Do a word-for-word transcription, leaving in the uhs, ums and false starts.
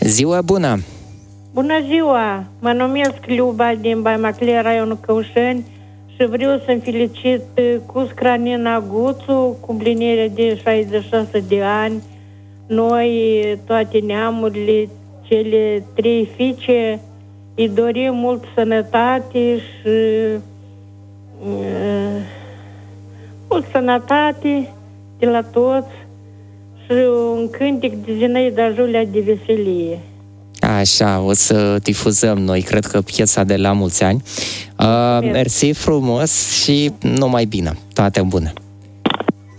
Ziua bună! Bună ziua! Mă numesc Liuba din Baia-Maclea, raionul Căușeni și vreau să-mi felicit cu Scranina Guțu cu împlinirea de șaizeci și șase de ani. Noi, toate neamurile, cele trei fiice, îi dorim mult sănătate și uh, mult sănătate de la toți și un cântec de Zinaida Julia de veselie. Așa, o să difuzăm noi, cred că piesa de la mulți ani. Uh, mersi frumos și numai bine. Toate bune!